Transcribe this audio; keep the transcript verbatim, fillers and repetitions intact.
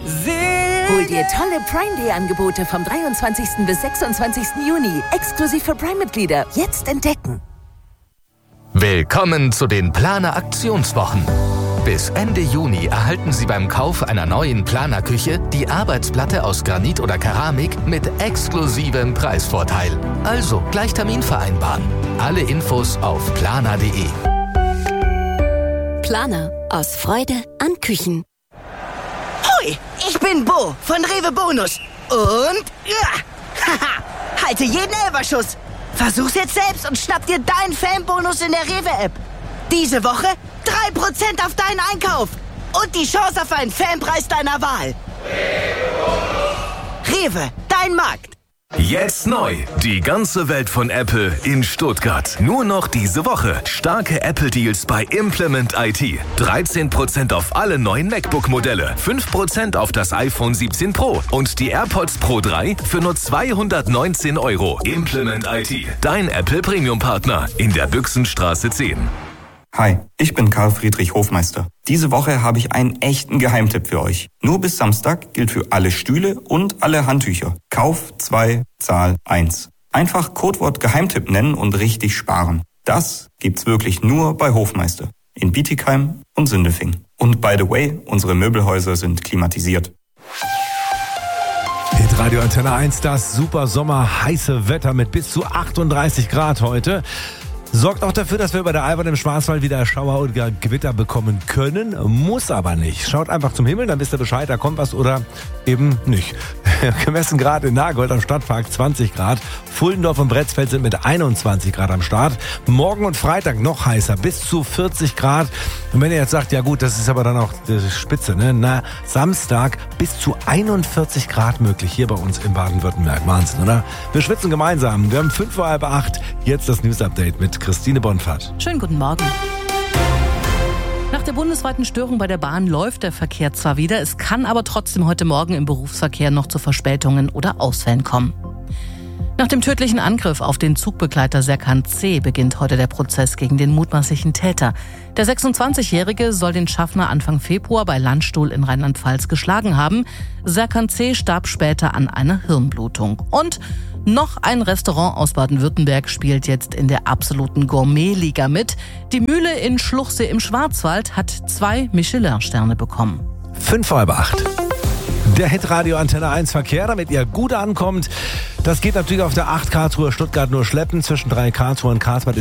Hol dir tolle Prime Day Angebote vom dreiundzwanzigsten bis sechsundzwanzigsten Juni. Exklusiv für Prime-Mitglieder. Jetzt entdecken. Willkommen zu den Planer Aktionswochen. Bis Ende Juni erhalten Sie beim Kauf einer neuen Planer-Küche die Arbeitsplatte aus Granit oder Keramik mit exklusivem Preisvorteil. Also gleich Termin vereinbaren. Alle Infos auf planer punkt de. Planer. Aus Freude an Küchen. Hoi, ich bin Bo von Rewe Bonus. Und ja, haha, halte jeden Elferschuss. Versuch's jetzt selbst und schnapp dir deinen Fanbonus in der Rewe-App. Diese Woche drei Prozent auf deinen Einkauf. Und die Chance auf einen Fanpreis deiner Wahl. Rewe, dein Markt. Jetzt neu. Die ganze Welt von Apple in Stuttgart. Nur noch diese Woche. Starke Apple-Deals bei Implement I T. dreizehn Prozent auf alle neuen MacBook-Modelle. fünf Prozent auf das iPhone siebzehn Pro. Und die AirPods Pro drei für nur zweihundertneunzehn Euro. Implement I T. Dein Apple-Premium-Partner in der Büchsenstraße zehn. Hi, ich bin Karl Friedrich Hofmeister. Diese Woche habe ich einen echten Geheimtipp für euch. Nur bis Samstag gilt für alle Stühle und alle Handtücher. Kauf zwei, Zahl eins. Einfach Codewort Geheimtipp nennen und richtig sparen. Das gibt's wirklich nur bei Hofmeister. In Bietigheim und Sindelfing. Und by the way, unsere Möbelhäuser sind klimatisiert. Hitradio Antenne eins, das super Sommer heiße Wetter mit bis zu achtunddreißig Grad heute. Sorgt auch dafür, dass wir über der Alpen im Schwarzwald wieder Schauer und Gewitter bekommen können. Muss aber nicht. Schaut einfach zum Himmel, dann wisst ihr Bescheid, da kommt was oder eben nicht. Gemessen Grad in Nagold am Stadtpark zwanzig Grad. Fullendorf und Bretzfeld sind mit einundzwanzig Grad am Start. Morgen und Freitag noch heißer, bis zu vierzig Grad. Und wenn ihr jetzt sagt, ja gut, das ist aber dann auch die Spitze, ne? Na, Samstag bis zu einundvierzig Grad möglich hier bei uns in Baden-Württemberg. Wahnsinn, oder? Wir schwitzen gemeinsam. Wir haben fünf vor halb acht. Jetzt das News-Update mit Christine Bonfahrt. Schönen guten Morgen. Nach der bundesweiten Störung bei der Bahn läuft der Verkehr zwar wieder, es kann aber trotzdem heute Morgen im Berufsverkehr noch zu Verspätungen oder Ausfällen kommen. Nach dem tödlichen Angriff auf den Zugbegleiter Serkan C. beginnt heute der Prozess gegen den mutmaßlichen Täter. Der sechsundzwanzigjährige soll den Schaffner Anfang Februar bei Landstuhl in Rheinland-Pfalz geschlagen haben. Serkan C. starb später an einer Hirnblutung. Und noch ein Restaurant aus Baden-Württemberg spielt jetzt in der absoluten Gourmet-Liga mit. Die Mühle in Schluchsee im Schwarzwald hat zwei Michelin-Sterne bekommen. Fünf vor halb acht. Der Hitradio Antenne eins Verkehr, damit ihr gut ankommt. Das geht natürlich auf der acht Karlsruhe Stuttgart nur schleppen zwischen drei Karlsruhe und Karlsbad.